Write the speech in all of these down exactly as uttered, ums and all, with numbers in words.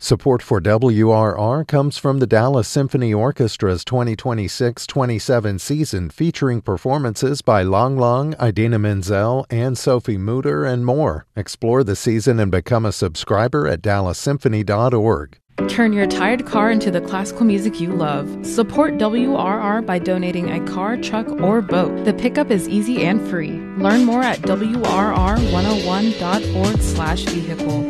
Support for W R R comes from the Dallas Symphony Orchestra's twenty twenty-six twenty-seven season, featuring performances by Lang Lang, Idina Menzel, and Sophie Mutter, and more. Explore the season and become a subscriber at dallas symphony dot org. Turn your tired car into the classical music you love. Support W R R by donating a car, truck, or boat. The pickup is easy and free. Learn more at W R R one oh one dot org slash vehicle.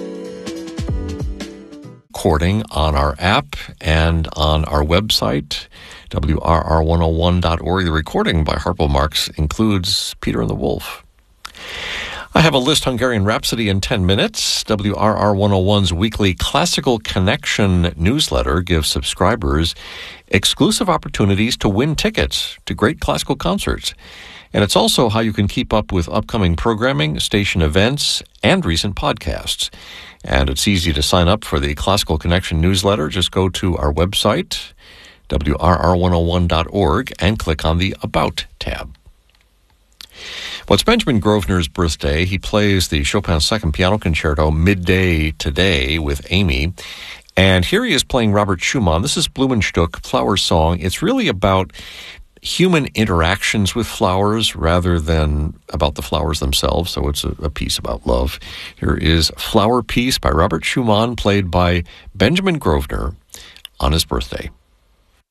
Recording on our app and on our website, W R R one oh one dot org. The recording by Harpo Marx includes Peter and the Wolf. I have a Liszt Hungarian Rhapsody in ten minutes. W R R one oh one's weekly Classical Connection newsletter gives subscribers exclusive opportunities to win tickets to great classical concerts. And it's also how you can keep up with upcoming programming, station events, and recent podcasts. And it's easy to sign up for the Classical Connection newsletter. Just go to our website, W R R one oh one dot org, and click on the About tab. Well, it's Benjamin Grosvenor's birthday. He plays the Chopin Second Piano Concerto midday today with Amy. And here he is playing Robert Schumann. This is Blumenstück, Flower Song. It's really about human interactions with flowers rather than about the flowers themselves, so it's a, a piece about love. Here is Flower Piece by Robert Schumann, played by Benjamin Grosvenor on his birthday.